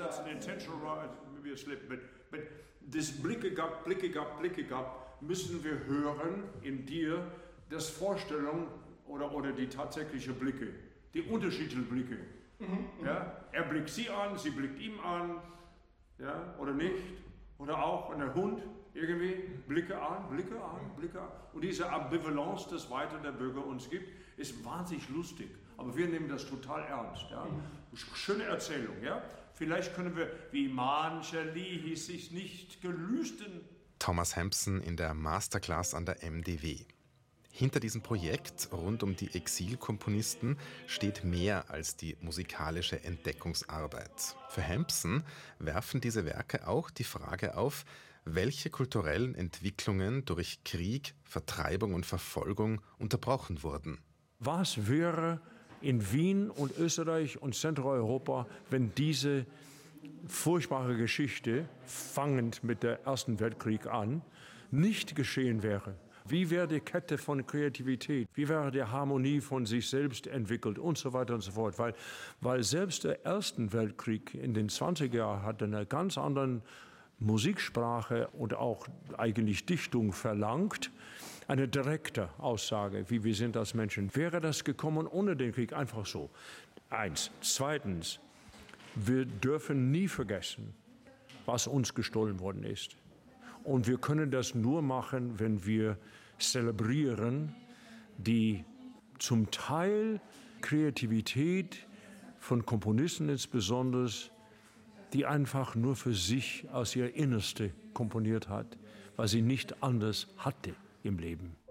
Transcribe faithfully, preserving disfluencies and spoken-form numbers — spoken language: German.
that's an intentional right, maybe a slip, but, but das Blicke gab, Blicke gab, Blicke gab, müssen wir hören in dir, das Vorstellung oder, oder die tatsächliche Blicke, die unterschiedlichen Blicke. Mhm. Ja? Er blickt sie an, sie blickt ihm an, ja? Oder nicht, oder auch der Hund irgendwie, Blicke an, Blicke an, Blicke an. Und diese Ambivalenz, das weiter der Bürger uns gibt, ist wahnsinnig lustig. Aber wir nehmen das total ernst. Ja? Schöne Erzählung. Ja? Vielleicht können wir, wie mancher Lie hieß sich nicht gelüsten. Thomas Hampson in der Masterclass an der M D W. Hinter diesem Projekt rund um die Exilkomponisten steht mehr als die musikalische Entdeckungsarbeit. Für Hampson werfen diese Werke auch die Frage auf, welche kulturellen Entwicklungen durch Krieg, Vertreibung und Verfolgung unterbrochen wurden. Was wäre in Wien und Österreich und Zentraleuropa, wenn diese furchtbare Geschichte, fangend mit dem Ersten Weltkrieg an, nicht geschehen wäre? Wie wäre die Kette von Kreativität? Wie wäre die Harmonie von sich selbst entwickelt und so weiter und so fort? Weil, weil selbst der Erste Weltkrieg in den zwanziger Jahren hatte eine ganz andere Musiksprache und auch eigentlich Dichtung verlangt. Eine direkte Aussage, wie wir sind als Menschen. Wäre das gekommen ohne den Krieg? Einfach so. Eins. Zweitens, wir dürfen nie vergessen, was uns gestohlen worden ist. Und wir können das nur machen, wenn wir zelebrieren die zum Teil Kreativität von Komponisten insbesondere, die einfach nur für sich aus ihr Innerste komponiert hat, weil sie nicht anders hatte im Leben.